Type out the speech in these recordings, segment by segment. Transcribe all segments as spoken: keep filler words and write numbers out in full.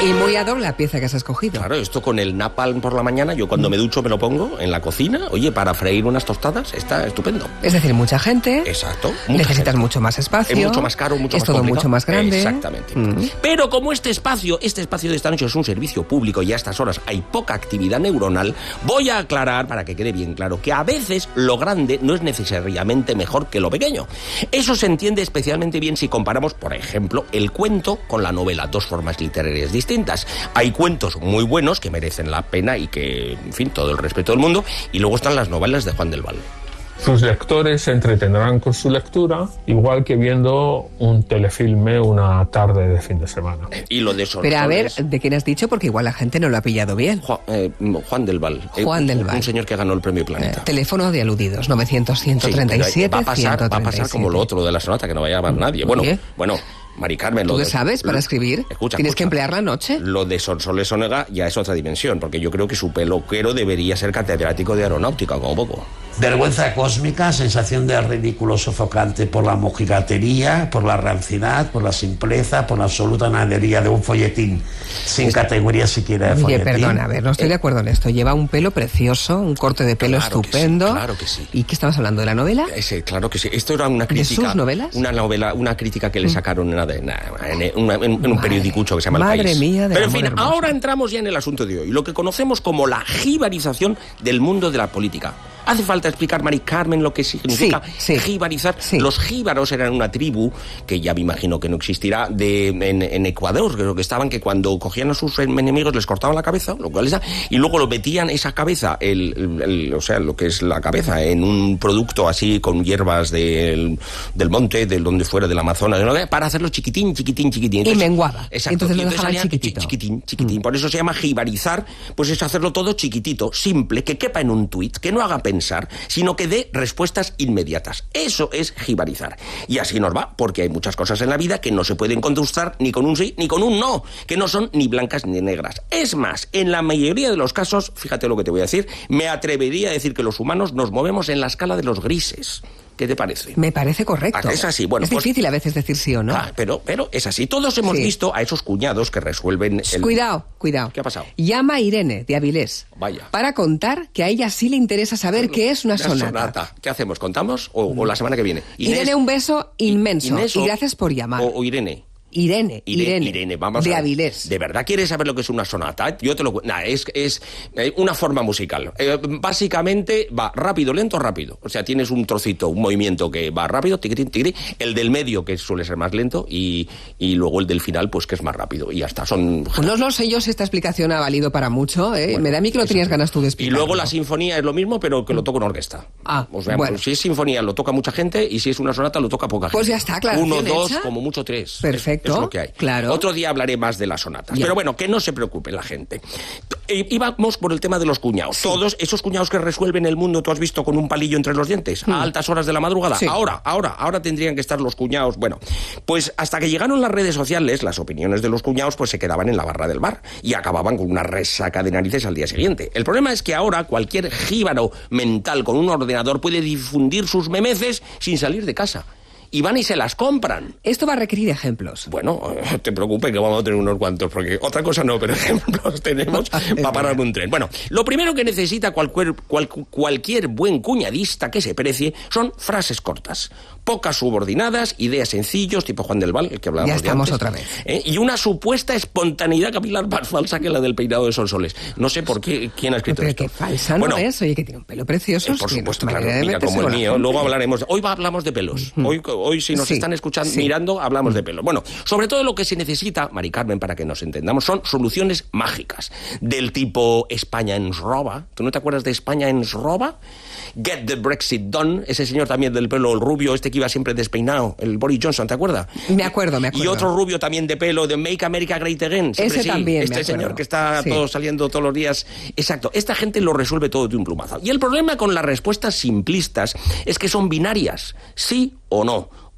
Y muy ad hoc la pieza que has escogido. Claro, esto con el napalm por la mañana, yo cuando me ducho me lo pongo en la cocina, oye, para freír unas tostadas, está estupendo. Es decir, mucha gente. Exacto. Necesitas gente. mucho más espacio. Es mucho más caro, mucho es más todo complicado. mucho más grande. Exactamente. Mm. Pero como este espacio, este espacio de esta noche es un servicio público y a estas horas hay poca actividad neuronal, voy a aclarar, para que quede bien claro, que a veces lo grande no es necesariamente mejor que lo pequeño. Eso se entiende especialmente bien si comparamos, por ejemplo, el cuento con la novela, dos formas literarias distintas. Hay cuentos muy buenos que merecen la pena y que, en fin, todo el respeto del mundo, y luego están las novelas de Juan del Val. Sus lectores se entretendrán con su lectura, igual que viendo un telefilme una tarde de fin de semana. Y lo de Sonsoles... Pero a ver, ¿de quién has dicho? Porque igual la gente no lo ha pillado bien. Juan, eh, Juan del Val. Juan eh, del un, Val. Un señor que ganó el premio Planeta. Eh, teléfono de aludidos, novecientos, ciento treinta y siete, sí, va, a pasar, ciento treinta y siete. va a pasar como lo otro de la sonata, que no vaya a llamar nadie. Bueno, Oye. bueno... Mari Carmen, ¿Tú lo qué de, sabes para lo, escribir? Escucha, ¿Tienes escucha, que emplear la noche? Lo de Sonsoles Onega ya es otra dimensión, porque yo creo que su peluquero debería ser catedrático de aeronáutica, como poco. Vergüenza cósmica, sensación de ridículo sofocante por la mojigatería, por la rancidad, por la simpleza, por la absoluta nadería de un folletín sin categoría siquiera de Oye, folletín. perdona, a ver, no estoy Eh, de acuerdo en esto. Lleva un pelo precioso, un corte de pelo Claro que estupendo. sí, claro que sí. ¿Y qué estabas hablando, de la novela? Ese, claro que sí. Esto era una crítica. ¿De sus novelas? Una novela, una crítica que le sacaron en, en, en, una, en, en un Madre, periodicucho que se llama El madre País. mía del Pero en amor fin, hermoso. ahora entramos ya en el asunto de hoy, lo que conocemos como la jibarización del mundo de la política. ¿Hace falta explicar, Mari Carmen, lo que significa sí, sí, jibarizar? Sí. Los jíbaros eran una tribu, que ya me imagino que no existirá, de, en, en Ecuador, creo que estaban, que cuando cogían a sus enemigos les cortaban la cabeza, lo cual es, y luego lo metían esa cabeza, el, el, el, o sea, lo que es la cabeza, en un producto así con hierbas del, del monte, del donde fuera, del Amazonas, ¿no? Para hacerlo chiquitín, chiquitín, chiquitín. Entonces, y menguaba. Exacto. Entonces lo y entonces dejaban salía chiquitito. Chiquitín, chiquitín. Mm. Por eso se llama jibarizar, pues es hacerlo todo chiquitito, simple, que quepa en un tuit, que no haga pensar, sino que dé respuestas inmediatas. Eso es jibarizar. Y así nos va, porque hay muchas cosas en la vida que no se pueden contestar ni con un sí ni con un no, que no son ni blancas ni negras. Es más, en la mayoría de los casos, fíjate lo que te voy a decir, me atrevería a decir que los humanos nos movemos en la escala de los grises. ¿Qué te parece? Me parece correcto. Es así, bueno. Es pues, difícil a veces decir sí o no. Ah, pero, pero es así. Todos hemos Sí. visto a esos cuñados que resuelven el... Cuidado, cuidado. ¿Qué ha pasado? Llama a Irene, de Avilés. Vaya. Para contar que a ella sí le interesa saber qué es una sonata. ¿Qué hacemos? ¿Contamos? ¿O, o la semana que viene? Inés, Irene, un beso inmenso. Inés o- y gracias por llamar. O, o Irene. Irene, Irene, Irene, Irene, vamos de a ver. Avilés. ¿De verdad quieres saber lo que es una sonata? Yo te lo cuento. Nah, es, es eh, una forma musical. Eh, básicamente va rápido, lento, rápido. O sea, tienes un trocito, un movimiento que va rápido, tiquitín, tiquitín, el del medio, que suele ser más lento, y, y luego el del final, pues que es más rápido. Y ya está. Son... Pues no lo sé yo si esta explicación ha valido para mucho, ¿eh? Bueno, Me da a mí que no eso tenías sí. ganas tú de Y explicarlo. luego la sinfonía es lo mismo, pero que lo toca una orquesta. Ah, o sea, bueno. si es sinfonía lo toca mucha gente, y si es una sonata lo toca poca gente. Pues ya está, aclaración Uno, dos, hecha. como mucho tres. Perfecto, Es, es lo que hay. claro. Otro día hablaré más de las sonatas. Ya. Pero bueno, que no se preocupe la gente. Eh, íbamos por el tema de los cuñados. Todos esos cuñados que resuelven el mundo, ¿tú has visto con un palillo entre los dientes? Mm. A altas horas de la madrugada. Sí. Ahora, ahora, ahora tendrían que estar los cuñados. Bueno, pues hasta que llegaron las redes sociales, las opiniones de los cuñados pues se quedaban en la barra del bar y acababan con una resaca de narices al día siguiente. El problema es que ahora cualquier jíbaro mental con un ordenador puede difundir sus memeces sin salir de casa. Y van y se las compran. Esto va a requerir ejemplos. Bueno, no te preocupes que vamos a tener unos cuantos, porque otra cosa no, pero ejemplos tenemos para pararme un tren. Bueno, lo primero que necesita cualquier, cual, cualquier buen cuñadista que se precie son frases cortas, pocas subordinadas, ideas sencillos, tipo Juan del Val, el que hablábamos Ya estamos de antes, otra vez. ¿eh? Y una supuesta espontaneidad capilar más falsa que la del peinado de Sonsoles. No sé por qué, quién ha escrito Pero esto. qué falsa no Bueno, es, oye, que tiene un pelo precioso. eh, por sí, supuesto, no, claro, manera de mira, meterse como el con la mío. gente. Luego hablaremos. Hoy va- hablamos de pelos. Hoy, hoy si nos Sí, están escuchando, sí. mirando, hablamos de pelos. Bueno, sobre todo lo que se necesita, Mari Carmen, para que nos entendamos, son soluciones mágicas. Del tipo España ens roba. ¿Tú no te acuerdas de España ens roba? Get the Brexit done. Ese señor también del pelo rubio, este que iba siempre despeinado, el Boris Johnson, ¿te acuerdas? Me acuerdo, me acuerdo. Y otro rubio también de pelo, de Make America Great Again. Siempre Ese sí. también, me Este acuerdo. señor que está Sí. todo saliendo todos los días. Exacto. Esta gente lo resuelve todo de un plumazo. Y el problema con las respuestas simplistas es que son binarias. Sí o no. On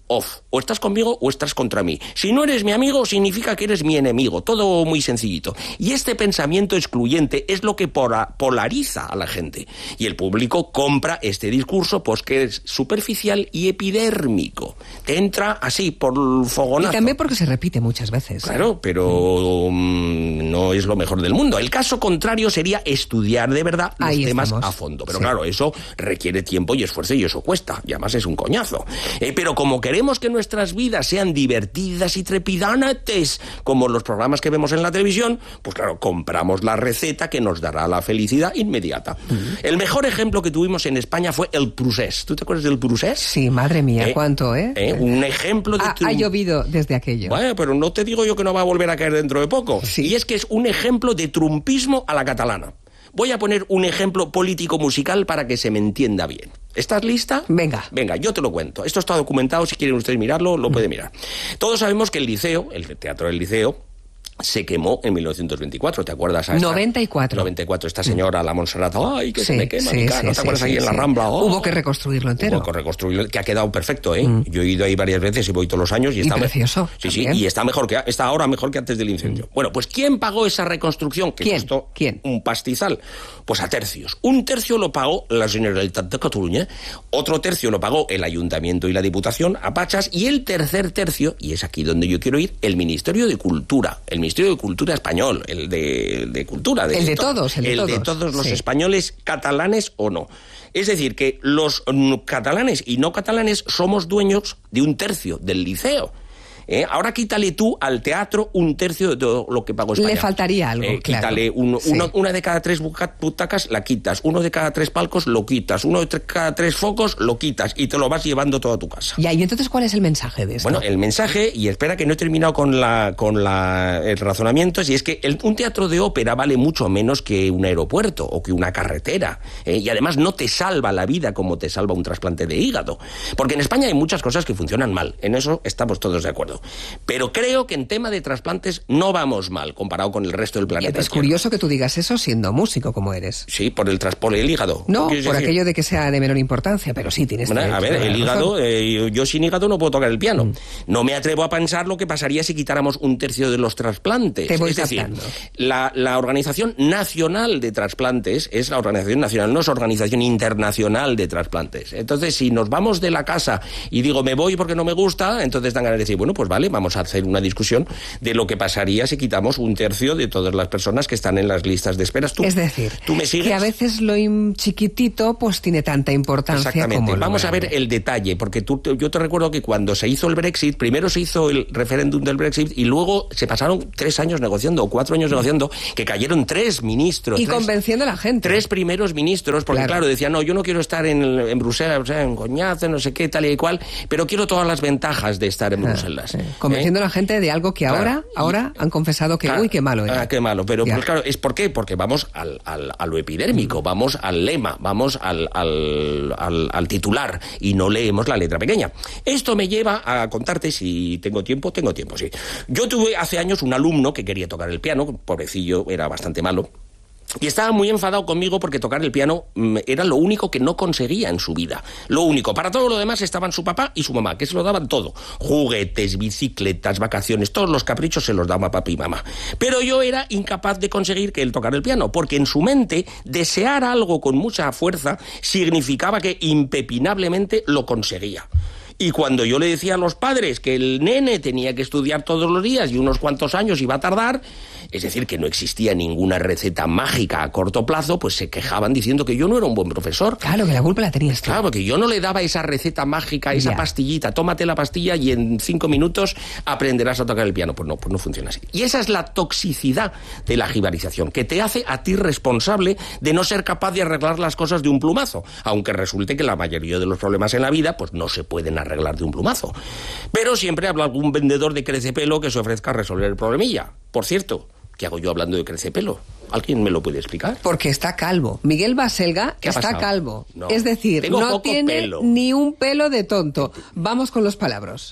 off. O estás conmigo o estás contra mí. Si no eres mi amigo, significa que eres mi enemigo. Todo muy sencillito. Y este pensamiento excluyente es lo que polariza a la gente. Y el público compra este discurso, pues que es superficial y epidérmico. Te entra así, por el fogonazo. Y también porque se repite muchas veces. Claro, pero um, no es lo mejor del mundo. El caso contrario sería estudiar de verdad los Ahí temas estamos. a fondo. Pero Sí. claro, eso requiere tiempo y esfuerzo y eso cuesta. Y además es un coñazo. Eh, pero como queremos que nuestras vidas sean divertidas y trepidantes, como los programas que vemos en la televisión, pues claro, compramos la receta que nos dará la felicidad inmediata. Uh-huh. El mejor ejemplo que tuvimos en España fue el Prusés. ¿Tú te acuerdas del Prusés? Sí, madre mía, ¿Eh? ¿cuánto, eh? ¿Eh? Un ejemplo de... Ha, tru- ha llovido desde aquello. Bueno, pero no te digo yo que no va a volver a caer dentro de poco. Sí. Y es que es un ejemplo de trumpismo a la catalana. Voy a poner un ejemplo político-musical para que se me entienda bien. ¿Estás lista? Venga. Venga, yo te lo cuento. Esto está documentado, si quieren ustedes mirarlo, lo pueden mirar. Todos sabemos que el Liceo, el Teatro del Liceo, se quemó en mil novecientos veinticuatro, ¿te acuerdas? A esta, noventa y cuatro. noventa y cuatro, esta señora, la Montserrat, ¡ay, que Sí, se me quema! sí, mi cara! sí, ¿No te sí, acuerdas sí, ahí en la sí. Rambla? ¡Oh! Hubo que reconstruirlo entero. Hubo que reconstruirlo, que ha quedado perfecto, ¿eh? Mm. Yo he ido ahí varias veces y voy todos los años y, Y está me- precioso, Sí, sí, también. y está mejor que está ahora mejor que antes del incendio. Mm. Bueno, pues ¿quién pagó esa reconstrucción? Que ¿Quién? costó ¿Quién? un pastizal. Pues a tercios. Un tercio lo pagó la Generalitat de Cataluña, otro tercio lo pagó el Ayuntamiento y la Diputación a pachas, y el tercer tercio, y es aquí donde yo quiero ir, el Ministerio de Cultura, el Ministerio de Cultura español, el de, de Cultura. El de to- todos, el de todos. todos los Sí. españoles, catalanes o no. Es decir, que los mm, catalanes y no catalanes somos dueños de un tercio del Liceo. ¿Eh? Ahora quítale tú al teatro un tercio de todo lo que pagó España. Le faltaría algo, Eh, claro. Quítale un- Sí. uno- una de cada tres buca- butacas, la quitas. Uno de cada tres palcos, lo quitas. Uno de tre- cada tres focos, lo quitas. Y te lo vas llevando todo a tu casa. Ya, y entonces, ¿cuál es el mensaje de esto? Bueno, el mensaje, y espera que no he terminado con la con la, el razonamiento, si es que el, un teatro de ópera vale mucho menos que un aeropuerto o que una carretera, ¿eh? Y además no te salva la vida como te salva un trasplante de hígado. Porque en España hay muchas cosas que funcionan mal, en eso estamos todos de acuerdo. Pero creo que en tema de trasplantes no vamos mal comparado con el resto del planeta. Es curioso que tú digas eso siendo músico como eres. Sí, por el transporte del hígado. No, ¿Qué quieres por decir? aquello de que sea de menor importancia, pero sí tienes Bueno, a ver, toda la el razón. hígado, eh, yo sin hígado no puedo tocar el piano. Mm. No me atrevo a pensar lo que pasaría si quitáramos un tercio de los trasplantes. Te voy es decir, captando. la, la Organización Nacional de Trasplantes es la Organización Nacional, no es Organización Internacional de Trasplantes. Entonces, si nos vamos de la casa y digo, me voy porque no me gusta, entonces dan ganas de decir, bueno, pues vale, vamos a hacer una discusión de lo que pasaría si quitamos un tercio de todas las personas que están en las listas de esperas. ¿Tú, Es decir, ¿tú me sigues? que a veces lo im- chiquitito pues tiene tanta importancia Exactamente. como lo Vamos a ver grande. el detalle, porque tú, yo te recuerdo que cuando se hizo el Brexit, primero se hizo el referéndum del Brexit y luego se pasaron tres años negociando, o cuatro años negociando, que cayeron tres ministros. Y tres, convenciendo a la gente. Tres primeros ministros, porque claro, Claro. decían, no, yo no quiero estar en, en Bruselas, o sea, en Coñazo, no sé qué, tal y cual, pero quiero todas las ventajas de estar en Ah, Bruselas. sí. ¿Eh? Convenciendo a la gente de algo que Claro. ahora, ahora han confesado que, Claro. uy, qué malo era. Ah, qué malo. Pero Ya. pues, claro, ¿es por qué? Porque vamos al, al, a lo epidérmico, vamos al lema, vamos al, al, al, al titular y no leemos la letra pequeña. Esto me lleva a contarte, si tengo tiempo, tengo tiempo, sí. Yo tuve hace años un alumno que quería tocar el piano, pobrecillo, era bastante malo. Y estaba muy enfadado conmigo porque tocar el piano mm, era lo único que no conseguía en su vida. Lo único. Para todo lo demás estaban su papá y su mamá, que se lo daban todo. Juguetes, bicicletas, vacaciones, todos los caprichos se los daba papá y mamá. Pero yo era incapaz de conseguir que él tocara el piano, porque en su mente desear algo con mucha fuerza significaba que impepinablemente lo conseguía. Y cuando yo le decía a los padres que el nene tenía que estudiar todos los días y unos cuantos años iba a tardar, es decir, que no existía ninguna receta mágica a corto plazo, pues se quejaban diciendo que yo no era un buen profesor. Claro, que la culpa la tenías tú. Claro, porque yo no le daba esa receta mágica, esa Ya. pastillita, tómate la pastilla y en cinco minutos aprenderás a tocar el piano. Pues no, pues no funciona así. Y esa es la toxicidad de la jibarización, que te hace a ti responsable de no ser capaz de arreglar las cosas de un plumazo, aunque resulte que la mayoría de los problemas en la vida pues no se pueden arreglar de un plumazo. Pero siempre habrá algún vendedor de crecepelo que se ofrezca a resolver el problemilla. Por cierto, ¿qué hago yo hablando de crecepelo? ¿Alguien me lo puede explicar? Porque está calvo. Miguel Baselga ¿Qué ha está pasado? calvo. No. Es decir, Tengo no poco tiene pelo. ni un pelo de tonto. Vamos con los palabras.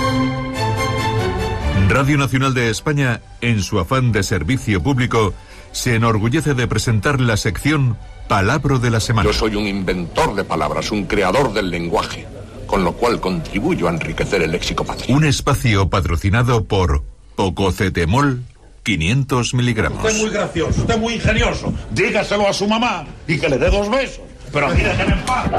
Radio Nacional de España, en su afán de servicio público, se enorgullece de presentar la sección Palabro de la Semana. Yo soy un inventor de palabras, un creador del lenguaje, con lo cual contribuyo a enriquecer el léxico patrio. Un espacio patrocinado por Pococetemol quinientos miligramos. Usted es muy gracioso, usted es muy ingenioso. Dígaselo a su mamá y que le dé dos besos. Pero aquí déjenme en paz.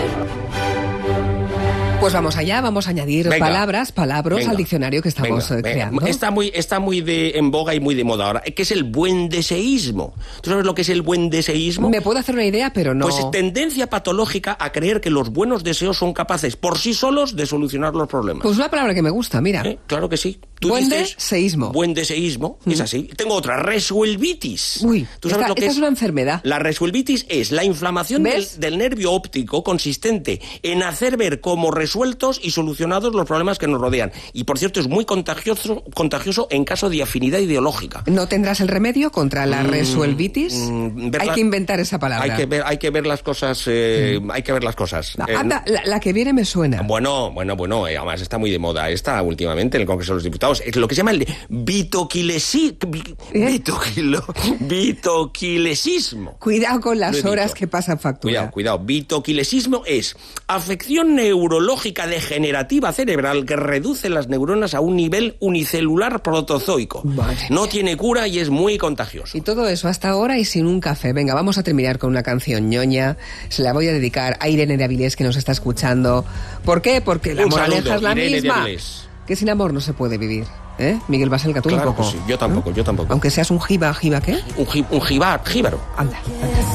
Pues vamos allá, vamos a añadir Venga. palabras, palabras Venga. al diccionario que estamos Venga, eh, venga. creando. Está muy, está muy de, en boga y muy de moda ahora, que es el buen deseísmo. ¿Tú sabes lo que es el buen deseísmo? Me puedo hacer una idea, pero no... Pues tendencia patológica a creer que los buenos deseos son capaces por sí solos de solucionar los problemas. Pues una palabra que me gusta, mira. ¿Eh? Claro que sí. Tú Buen dices, deseísmo. Buen deseísmo, es así. Tengo otra, resuelvitis. Uy, ¿Tú sabes esta, lo que esta es? es una enfermedad. La resuelvitis es la inflamación del, ¿Ves? del nervio óptico consistente en hacer ver como resueltos y solucionados los problemas que nos rodean. Y, por cierto, es muy contagioso, contagioso en caso de afinidad ideológica. ¿No tendrás el remedio contra la Mm, resuelvitis? mm, Hay verla- que inventar esa palabra. Hay que ver, hay que ver las cosas, eh, hay que ver las cosas. No, Eh, anda, la, la que viene me suena. Bueno, bueno, bueno, eh, además está muy de moda esta últimamente en el Congreso de los Diputados. Es lo que se llama el vitoquilesi, vi- ¿Eh? vitoquilo- vitoquilesismo. Cuidado con Lo las he horas dicho. que pasan factura. Cuidado, cuidado. Vitoquilesismo es afección neurológica degenerativa cerebral que reduce las neuronas a un nivel unicelular protozoico. Madre No mía. tiene cura y es muy contagioso. Y todo eso hasta ahora y sin un café. Venga, vamos a terminar con una canción ñoña. Se la voy a dedicar a Irene de Avilés, que nos está escuchando. ¿Por qué? Porque la Un saludo, moraleja es la Irene de misma. Avilés. Que sin amor no se puede vivir. ¿Eh? Miguel Baselga, tú Claro un poco. que sí, yo tampoco, yo tampoco. Aunque seas un jiba, jiba, ¿qué? Un, ji- un jibar, jíbaro. Anda, anda.